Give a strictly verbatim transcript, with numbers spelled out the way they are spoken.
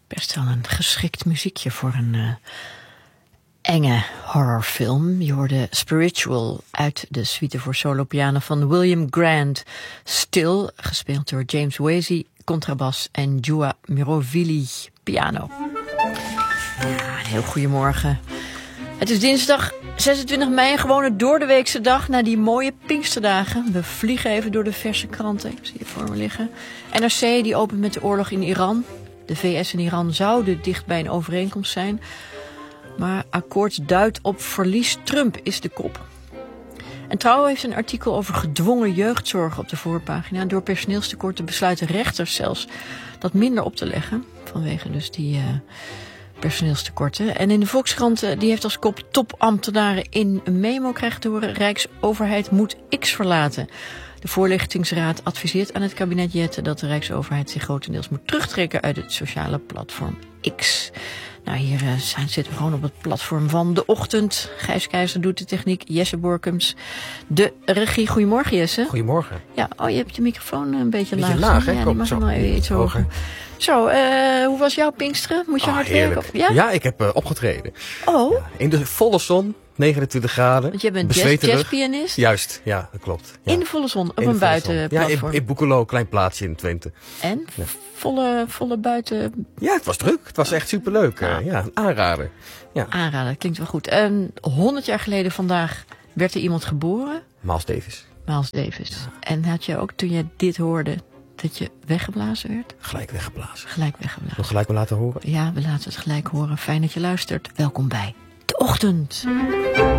Best wel een geschikt muziekje voor een uh, enge horrorfilm. Je hoorde Spiritual uit de suite voor solo-piano van William Grant. Still, gespeeld door James Wasey, contrabas en Giua Mirovili, piano. Ja, een heel goedemorgen. Het is dinsdag zesentwintig mei, een gewone doordeweekse dag na die mooie Pinksterdagen. We vliegen even door de verse kranten. Ik zie je voor me liggen. N R C die opent met de oorlog in Iran. De V S en Iran zouden dicht bij een overeenkomst zijn. Maar akkoord duidt op verlies Trump, is de kop. En Trouw heeft een artikel over gedwongen jeugdzorg op de voorpagina. Door personeelstekorten besluiten rechters zelfs dat minder op te leggen. Vanwege dus die uh, personeelstekorten. En in de Volkskrant, uh, die heeft als kop topambtenaren in een memo krijgen te horen. Rijksoverheid moet X verlaten. De voorlichtingsraad adviseert aan het kabinet Jette dat de Rijksoverheid zich grotendeels moet terugtrekken uit het sociale platform X. Nou, hier uh, zijn, zitten we gewoon op het platform van de ochtend. Gijs Keizer doet de techniek, Jesse Borkums de regie. Goedemorgen, Jesse. Goedemorgen. Ja, oh, je hebt je microfoon een beetje, beetje laag. laag, hè? Ja, Kom, die mag zo. nog even iets hoger. hoger. Zo, uh, hoe was jouw Pinksteren? Moet je Oh, hard heerlijk. werken? Ja? ja, ik heb uh, opgetreden. Oh. Ja, in de volle zon, negenentwintig graden. Want je bent jazz, jazzpianist? Juist, ja, dat klopt. Ja. In de volle zon, op in een buitenplatform? Ja, in, in Boekelo, een klein plaatsje in Twente. En? Ja. Volle, volle buiten... Ja, het was druk. Het was echt superleuk. Ja. Uh, ja, een aanrader. Ja. Aanrader, klinkt wel goed. En honderd jaar geleden vandaag werd er iemand geboren. Miles Davis. Miles Davis. Ja. En had je ook, toen je dit hoorde, dat je weggeblazen werd? Gelijk weggeblazen. Gelijk weggeblazen. Nog gelijk maar laten horen? Ja, we laten het gelijk horen. Fijn dat je luistert. Welkom bij De Ochtend.